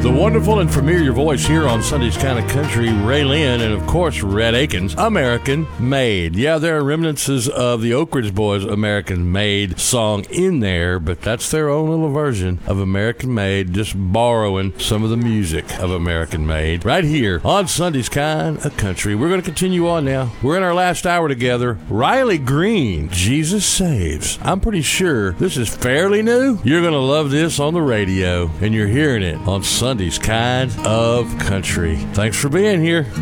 The wonderful and familiar voice here on Sunday's Kind of Country, Ray Lynn, and of course, Rhett Akins, American Made. Yeah, there are remnants of the Oak Ridge Boys' American Made song in there, but that's their own little version of American Made, just borrowing some of the music of American Made right here on Sunday's Kind of Country. We're going to continue on now. We're in our last hour together. Riley Green, Jesus Saves. I'm pretty sure this is fairly new. You're going to love this on the radio, and you're hearing it on Sunday's Kind of Country. Thanks for being here.